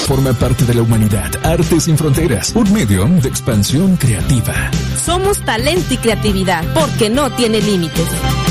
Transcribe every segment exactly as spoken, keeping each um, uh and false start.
forma parte de la humanidad. Arte Sin Fronteras, un medio de expansión creativa. Somos talento y creatividad, porque no tiene límites.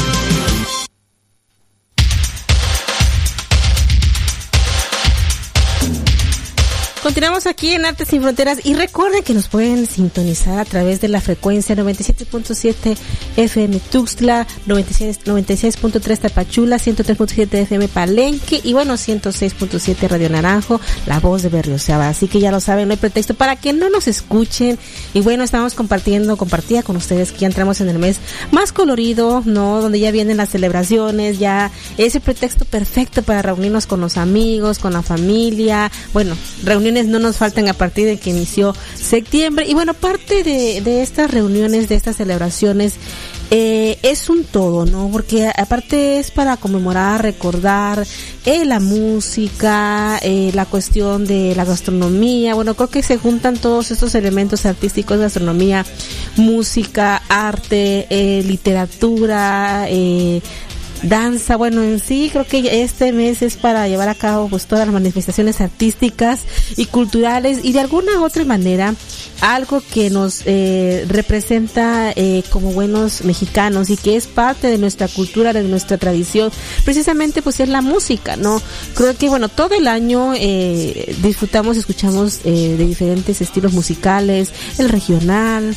Continuamos aquí en Arte Sin Fronteras y recuerden que nos pueden sintonizar a través de la frecuencia noventa y siete punto siete F M Tuxtla, noventa y seis punto tres Tapachula, ciento tres punto siete F M Palenque y bueno, ciento seis punto siete Radio Naranjo, la voz de Berriozábal. Así que ya lo saben, no hay pretexto para que no nos escuchen. Y bueno, estamos compartiendo, compartía con ustedes que ya entramos en el mes más colorido, ¿no? Donde ya vienen las celebraciones, ya es el pretexto perfecto para reunirnos con los amigos, con la familia. Bueno, reuniones no nos faltan a partir de que inició septiembre y bueno, parte de, de estas reuniones, de estas celebraciones eh, es un todo, ¿no? Porque aparte es para conmemorar, recordar eh, la música, eh, la cuestión de la gastronomía. Bueno, creo que se juntan todos estos elementos artísticos: gastronomía, música, arte, eh, literatura, eh, danza. Bueno, en sí creo que este mes es para llevar a cabo pues todas las manifestaciones artísticas y culturales y de alguna u otra manera algo que nos eh, representa eh, como buenos mexicanos y que es parte de nuestra cultura, de nuestra tradición, precisamente pues es la música, ¿no? Creo que bueno, todo el año eh, disfrutamos, escuchamos eh, de diferentes estilos musicales, el regional,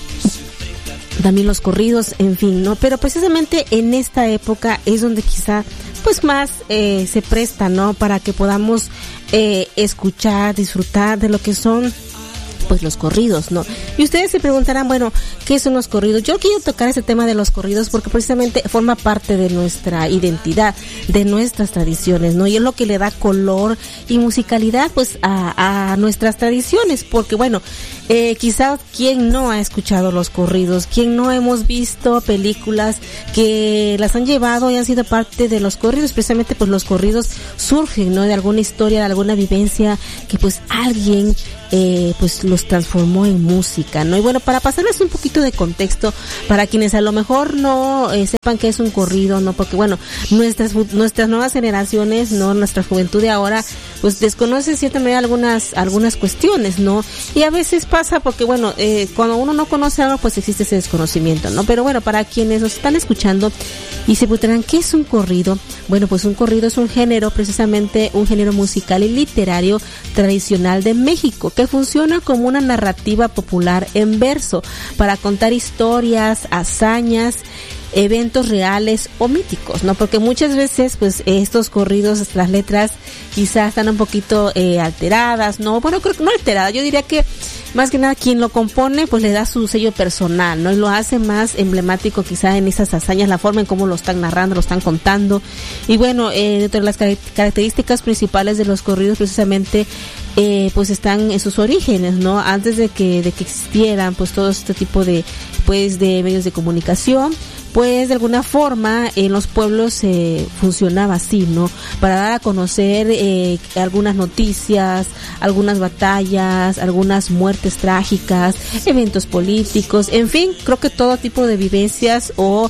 también los corridos, en fin, ¿no? Pero precisamente en esta época es donde quizá pues más eh, se presta, ¿no? Para que podamos eh, escuchar, disfrutar de lo que son pues los corridos, ¿no? Y ustedes se preguntarán, bueno, ¿qué son los corridos? Yo quiero tocar ese tema de los corridos porque precisamente forma parte de nuestra identidad, de nuestras tradiciones, ¿no? Y es lo que le da color y musicalidad pues a, a nuestras tradiciones, porque bueno, eh, quizás quien no ha escuchado los corridos, quien no hemos visto películas que las han llevado y han sido parte de los corridos, precisamente pues los corridos surgen, ¿no? De alguna historia, de alguna vivencia que pues alguien eh, pues los transformó en música, ¿no? Y bueno, para pasarles un poquito de contexto, para quienes a lo mejor no eh, sepan qué es un corrido, ¿no? Porque bueno, nuestras nuestras nuevas generaciones, ¿no? Nuestra juventud de ahora, pues desconoce en cierta medida algunas, algunas cuestiones, ¿no? Y a veces pasa porque bueno, eh, cuando uno no conoce algo, pues existe ese desconocimiento, ¿no? Pero bueno, para quienes nos están escuchando y se preguntarán, ¿qué es un corrido? Bueno, pues un corrido es un género, precisamente un género musical y literario tradicional de México, que funciona como una narrativa popular en verso para contar historias, hazañas, eventos reales o míticos, ¿no? Porque muchas veces, pues, estos corridos, las letras quizás están un poquito eh, alteradas, ¿no? Bueno, creo que no alteradas, yo diría que más que nada quien lo compone, pues le da su sello personal, ¿no? Y lo hace más emblemático quizá en esas hazañas, la forma en cómo lo están narrando, lo están contando. Y bueno, eh, dentro de las car- características principales de los corridos, precisamente, eh, pues están en sus orígenes, ¿no? Antes de que, de que existieran, pues, todo este tipo de, pues, de medios de comunicación, pues de alguna forma en los pueblos eh, funcionaba así, ¿no? Para dar a conocer eh, algunas noticias, algunas batallas, algunas muertes trágicas, eventos políticos, en fin, creo que todo tipo de vivencias o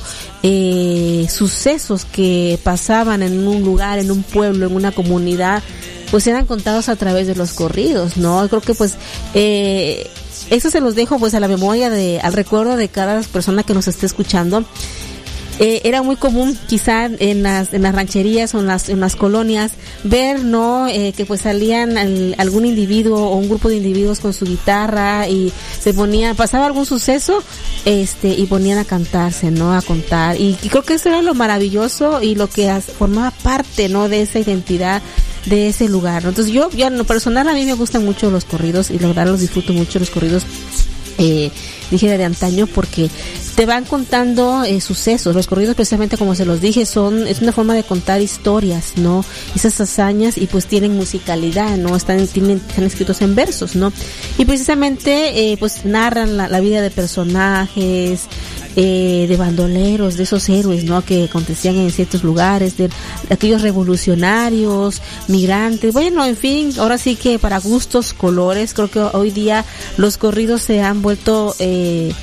eh, sucesos que pasaban en un lugar, en un pueblo, en una comunidad, pues eran contados a través de los corridos, ¿no? Creo que pues eh, eso se los dejo pues a la memoria, de al recuerdo de cada persona que nos esté escuchando. Eh, era muy común quizá en las en las rancherías o en las en las colonias ver, no eh, que pues salían al, algún individuo o un grupo de individuos con su guitarra y se ponían, pasaba algún suceso este y ponían a cantarse, no a contar, y, y creo que eso era lo maravilloso y lo que as, formaba parte, no de esa identidad de ese lugar, ¿no? Entonces yo, yo en lo personal a mí me gustan mucho los corridos y la verdad los disfruto mucho, los corridos eh, dije de antaño, porque te van contando eh, sucesos. Los corridos, precisamente como se los dije, son es una forma de contar historias, ¿no? Esas hazañas, y pues tienen musicalidad, ¿no? Están tienen están escritos en versos, ¿no? Y precisamente eh, pues narran la, la vida de personajes, eh, de bandoleros, de esos héroes, ¿no? Que acontecían en ciertos lugares, de, de aquellos revolucionarios, migrantes, bueno, en fin, ahora sí que para gustos, colores. Creo que hoy día los corridos se han vuelto eh,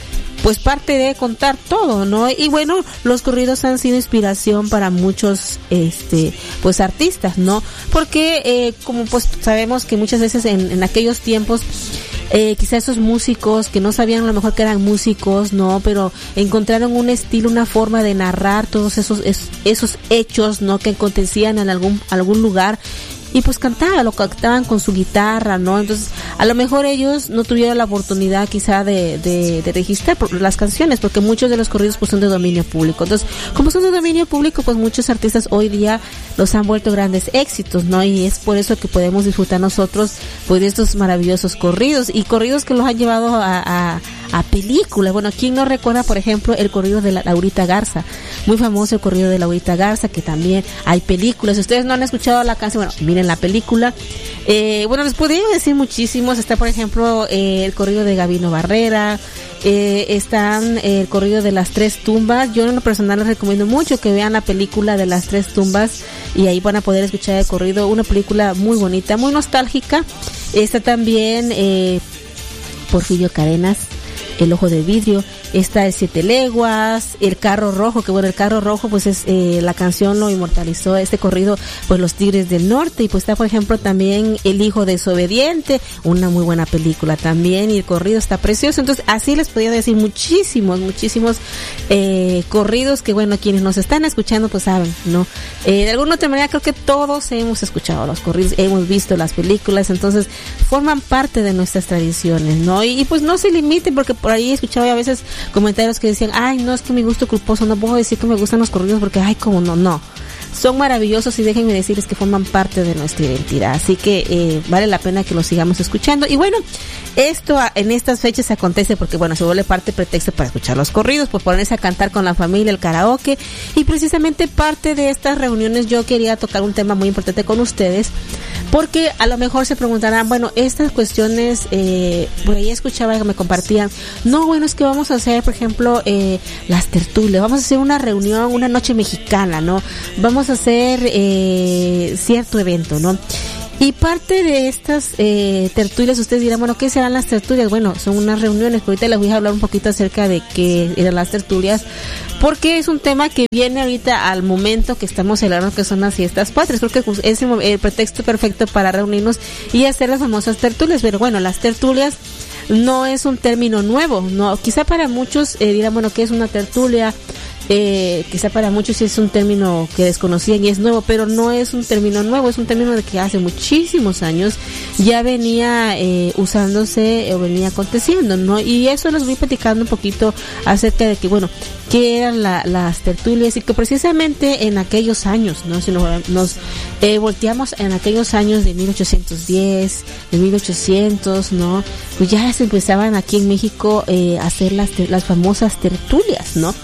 pues parte de contar todo, ¿no? Y bueno, los corridos han sido inspiración para muchos, este, pues artistas, ¿no? Porque, eh, como pues sabemos que muchas veces en, en aquellos tiempos, eh, quizá esos músicos que no sabían a lo mejor que eran músicos, ¿no? Pero encontraron un estilo, una forma de narrar todos esos, esos, esos hechos, ¿no? Que acontecían en algún, algún lugar. Y pues cantaban, lo cantaban con su guitarra, ¿no? Entonces, a lo mejor ellos no tuvieron la oportunidad quizá de, de, de registrar las canciones, porque muchos de los corridos pues son de dominio público. Entonces, como son de dominio público, pues muchos artistas hoy día los han vuelto grandes éxitos, ¿no? Y es por eso que podemos disfrutar nosotros pues de estos maravillosos corridos, y corridos que los han llevado a, a, a películas. Bueno, ¿quién no recuerda, por ejemplo, el corrido de la Laurita Garza? Muy famoso el corrido de Laurita Garza, que también hay películas. Si ustedes no han escuchado la canción, bueno, miren la película. Eh, bueno, les podría decir muchísimos. Está, por ejemplo, eh, el corrido de Gabino Barrera. Eh, están eh, el corrido de Las Tres Tumbas. Yo en lo personal les recomiendo mucho que vean la película de Las Tres Tumbas, y ahí van a poder escuchar el corrido. Una película muy bonita, muy nostálgica. Está también eh, Porfirio Cadenas, El Ojo de Vidrio. Está el Siete Leguas, El Carro Rojo, que bueno, El Carro Rojo pues es, eh, la canción lo inmortalizó este corrido, pues Los Tigres del Norte. Y pues está, por ejemplo, también El Hijo Desobediente, una muy buena película también, y el corrido está precioso. Entonces, así les podría decir muchísimos, muchísimos eh, corridos que, bueno, quienes nos están escuchando pues saben, ¿no? Eh, de alguna otra manera creo que todos hemos escuchado los corridos, hemos visto las películas, entonces forman parte de nuestras tradiciones, ¿no? Y, y pues no se limiten, porque por ahí escuchaba a veces comentarios que decían, ay, no, es que mi gusto culposo, no puedo decir que me gustan los corridos porque, ay, como no, no. Son maravillosos, y déjenme decirles que forman parte de nuestra identidad, así que eh, vale la pena que los sigamos escuchando. Y bueno, esto a, en estas fechas acontece porque, bueno, se vuelve parte pretexto para escuchar los corridos, por ponerse a cantar con la familia, el karaoke, y precisamente parte de estas reuniones yo quería tocar un tema muy importante con ustedes, porque a lo mejor se preguntarán, bueno, estas cuestiones, eh, por ahí escuchaba que me compartían, no, bueno, es que vamos a hacer, por ejemplo, eh, las tertulias, vamos a hacer una reunión, una noche mexicana, ¿no? Vamos a hacer eh, cierto evento, ¿no? Y parte de estas eh, tertulias, ustedes dirán, bueno, ¿qué serán las tertulias? Bueno, son unas reuniones, pero ahorita les voy a hablar un poquito acerca de qué eran las tertulias, porque es un tema que viene ahorita al momento que estamos celebrando, que son las fiestas patrias. Creo que es el pretexto perfecto para reunirnos y hacer las famosas tertulias. Pero bueno, las tertulias no es un término nuevo, no, quizá para muchos eh, dirán, bueno, ¿qué es una tertulia? Eh, quizá para muchos sí es un término que desconocían y es nuevo, pero no es un término nuevo, es un término de que hace muchísimos años ya venía eh, usándose o venía aconteciendo, ¿no? Y eso les voy platicando un poquito acerca de que, bueno, qué eran la, las tertulias, y que precisamente en aquellos años, ¿no? Si nos, nos eh, volteamos en aquellos años de mil ochocientos diez, de mil ochocientos, ¿no? Pues ya se empezaban aquí en México eh, a hacer las, las famosas tertulias, ¿no?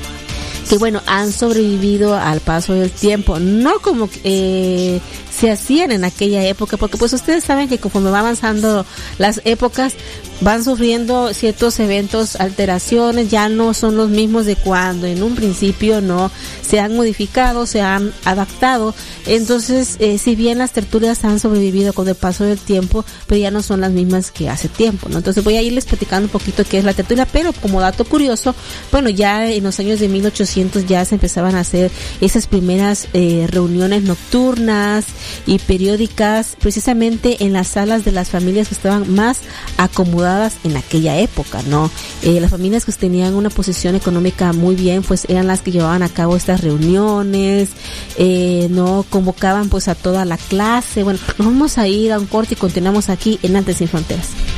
Que bueno, han sobrevivido al paso del tiempo, no como eh, se hacían en aquella época, porque pues ustedes saben que conforme va avanzando las épocas, van sufriendo ciertos eventos, alteraciones, ya no son los mismos de cuando en un principio, no, se han modificado, se han adaptado. Entonces, eh, si bien las tertulias han sobrevivido con el paso del tiempo, pero ya no son las mismas que hace tiempo, ¿no? Entonces voy a irles platicando un poquito qué es la tertulia, pero como dato curioso, bueno, ya en los años de mil ochocientos ya se empezaban a hacer esas primeras eh, reuniones nocturnas y periódicas, precisamente en las salas de las familias que estaban más acomodadas en aquella época, ¿no? Eh, las familias que tenían una posición económica muy bien, pues eran las que llevaban a cabo estas reuniones, eh, ¿no? Convocaban pues a toda la clase. Bueno, nos vamos a ir a un corte y continuamos aquí en Artes Sin Fronteras.